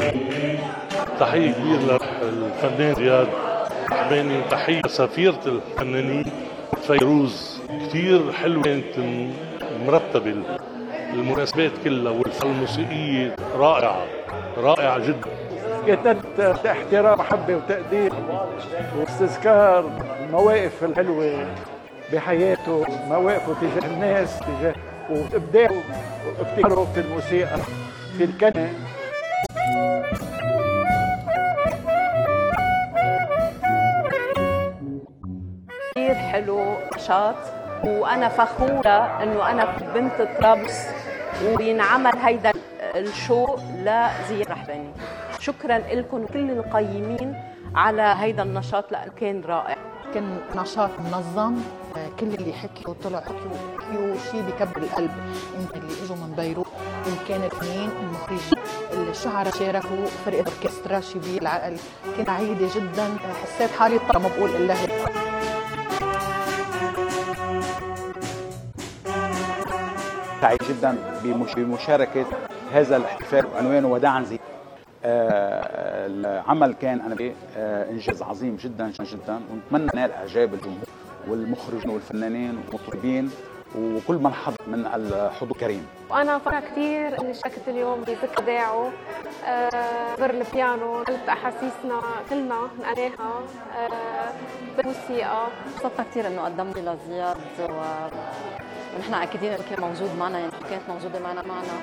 تحية كبيرة للفنان زياد حباني، تحية سفيرة الفنانين فيروز. كثير حلوة كانت مرتبة المناسبات كلها، والفعاليات الموسيقية رائعة رائعة جدا. كانت احترام محبة وتقدير واستذكار المواقف الحلوة بحياته، مواقفه تجاه الناس، تجاه وابداعه وابتكاره في الموسيقى في الكلمة. كثير حلو نشاط، وانا فخوره انه انا بنت طرابلس وبينعمل هيدا الشو لزياد رحباني. شكرا لكم كل القيمين على هيدا النشاط لانه كان رائع. كان نشاط منظم، كل اللي حكيوا طلعوا حكيوا شيء بكبر القلب. يمكن اللي اجوا من بيروت، ان كان اثنين المخرجين، الشعراء شاركوا، فرقه اوركسترا شبيل العقل. كنت سعيده جدا، حسيت حالي طالما بقول الله. سعيد جدا بمشاركة هذا الاحتفال عنوانه وداعا زياد. العمل كان أنا إنجاز عظيم جدا جدا، ونتمنى نال إعجاب الجمهور والمخرجين والفنانين والمطربين وكل من حضر من الحضور الكريم. وأنا فرحة كثير إني شاركت اليوم بذكرى وداعه. بر البيانو، قلت أحاسيسنا كلنا نقناها بالموسيقى. انبسطت كثير إنه قدمت لزياد ونحن أكيدين كان موجود معنا، يعني كانت موجودة معنا